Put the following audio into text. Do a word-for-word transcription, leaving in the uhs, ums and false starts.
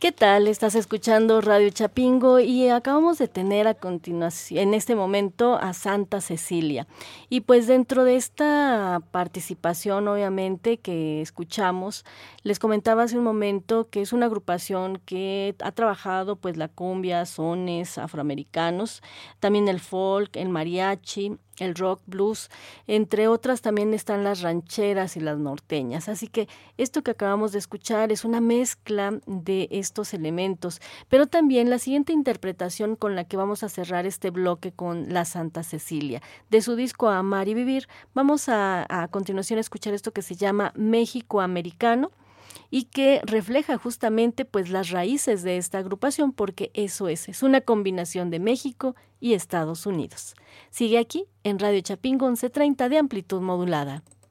¿Qué tal? Estás escuchando Radio Chapingo y acabamos de tener a continuación, en este momento, a Santa Cecilia. Y pues dentro de esta participación, obviamente, que escuchamos, les comentaba hace un momento que es una agrupación que ha trabajado pues la cumbia, sones afroamericanos, también el folk, el mariachi, el rock, blues, entre otras también están las rancheras y las norteñas. Así que esto que acabamos de escuchar es una mezcla de estos elementos, pero también la siguiente interpretación con la que vamos a cerrar este bloque con la Santa Cecilia. De su disco Amar y Vivir, vamos a, a continuación a escuchar esto que se llama México Americano, y que refleja justamente pues las raíces de esta agrupación, porque eso es, es una combinación de México y Estados Unidos. Sigue aquí en Radio Chapingo once treinta de amplitud modulada.